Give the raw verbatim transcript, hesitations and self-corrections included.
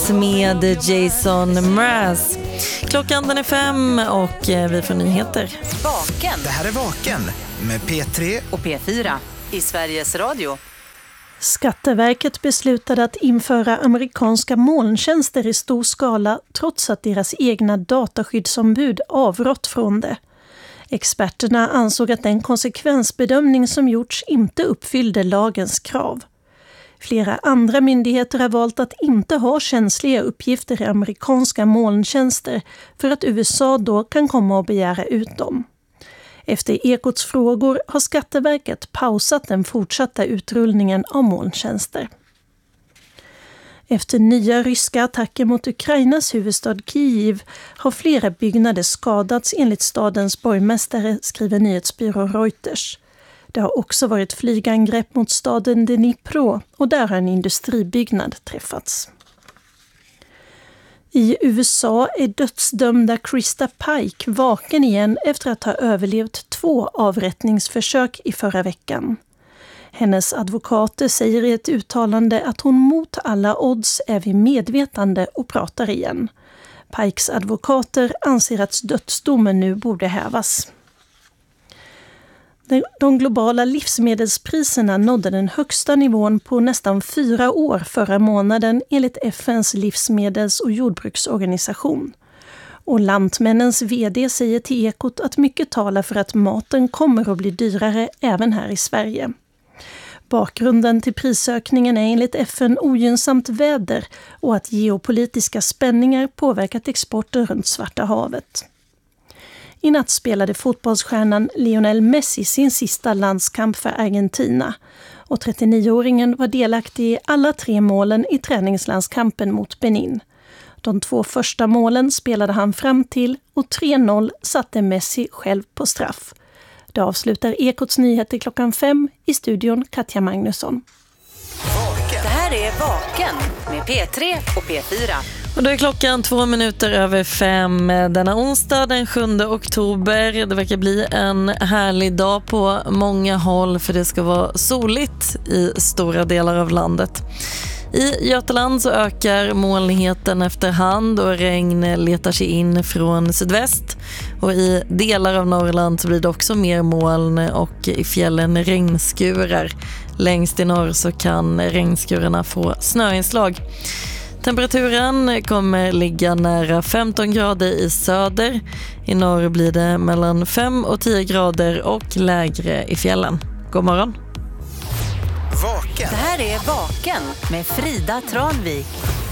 Tillsammans med Jason Mraz. Klockan den är fem och vi får nyheter. Vaken. Det här är Vaken med P tre och P fyra i Sveriges Radio. Skatteverket beslutade att införa amerikanska molntjänster i stor skala trots att deras egna dataskyddsombud avrått från det. Experterna ansåg att den konsekvensbedömning som gjorts inte uppfyllde lagens krav. Flera andra myndigheter har valt att inte ha känsliga uppgifter i amerikanska molntjänster för att U S A då kan komma och begära ut dem. Efter Ekots frågor har Skatteverket pausat den fortsatta utrullningen av molntjänster. Efter nya ryska attacker mot Ukrainas huvudstad Kiev har flera byggnader skadats enligt stadens borgmästare, skriver nyhetsbyrå Reuters. Det har också varit flygangrepp mot staden Dnipro och där har en industribyggnad träffats. I U S A är dödsdömda Krista Pike vaken igen efter att ha överlevt två avrättningsförsök i förra veckan. Hennes advokater säger i ett uttalande att hon mot alla odds är vid medvetande och pratar igen. Pikes advokater anser att dödsdomen nu borde hävas. De globala livsmedelspriserna nådde den högsta nivån på nästan fyra år förra månaden enligt F N:s livsmedels- och jordbruksorganisation. Och Lantmännens vd säger till Ekot att mycket talar för att maten kommer att bli dyrare även här i Sverige. Bakgrunden till prisökningen är enligt F N ogynnsamt väder och att geopolitiska spänningar påverkat exporten runt Svarta havet. I natt spelade fotbollsstjärnan Lionel Messi sin sista landskamp för Argentina och trettionioåringen var delaktig i alla tre målen i träningslandskampen mot Benin. De två första målen spelade han fram till och tre noll satte Messi själv på straff. Det avslutar Ekots nyheter klockan fem i studion Katja Magnusson. Det här är Vaken med P tre och P fyra. Och då är klockan två minuter över fem denna onsdag den sjunde oktober. Det verkar bli en härlig dag på många håll för det ska vara soligt i stora delar av landet. I Götaland så ökar molnigheten efterhand och regn letar sig in från sydväst. Och i delar av Norrland så blir det också mer moln och i fjällen regnskurar. Längst i norr så kan regnskurarna få snöinslag. Temperaturen kommer ligga nära femton grader i söder. I norr blir det mellan fem och tio grader och lägre i fjällen. God morgon. Vaken. Det här är Vaken med Frida Tranvik.